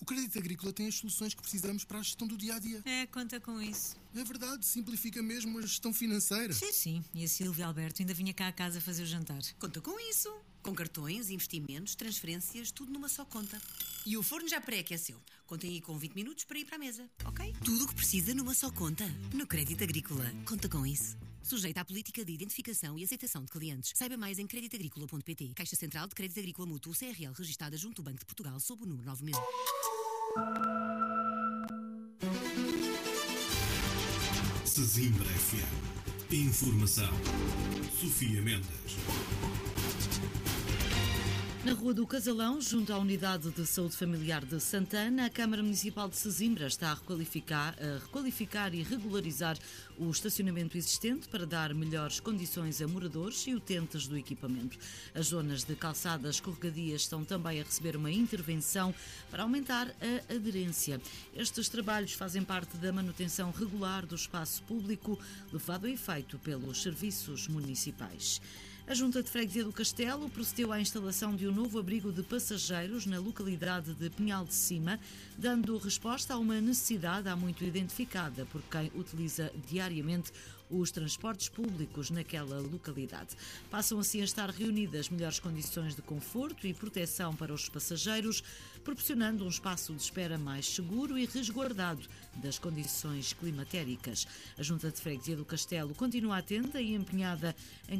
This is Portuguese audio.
Crédito Agrícola tem as soluções que precisamos para a gestão do dia-a-dia. Conta com isso. É verdade, simplifica mesmo a gestão financeira. Sim. E a Silvia Alberto ainda vinha cá a casa fazer o jantar. Conta com isso. Com cartões, investimentos, transferências, tudo numa só conta. E o forno já pré-aqueceu. Contem aí com 20 minutos para ir para a mesa, ok? Tudo o que precisa numa só conta. No Crédito Agrícola. Conta com isso. Sujeita à política de identificação e aceitação de clientes. Saiba mais em creditagricola.pt. Caixa Central de Crédito Agrícola Mútuo CRL, registada junto ao Banco de Portugal sob o número 9000. Sesimbra FM. Informação. Sofia Mendes. Na Rua do Casalão, junto à Unidade de Saúde Familiar de Santana, a Câmara Municipal de Sesimbra está a requalificar e regularizar o estacionamento existente para dar melhores condições a moradores e utentes do equipamento. As zonas de calçadas escorregadias estão também a receber uma intervenção para aumentar a aderência. Estes trabalhos fazem parte da manutenção regular do espaço público, levado a efeito pelos serviços municipais. A Junta de Freguesia do Castelo procedeu à instalação de um novo abrigo de passageiros na localidade de Pinhal de Cima, dando resposta a uma necessidade há muito identificada por quem utiliza diariamente os transportes públicos naquela localidade. Passam assim a estar reunidas melhores condições de conforto e proteção para os passageiros, proporcionando um espaço de espera mais seguro e resguardado das condições climatéricas. A Junta de Freguesia do Castelo continua atenta e empenhada em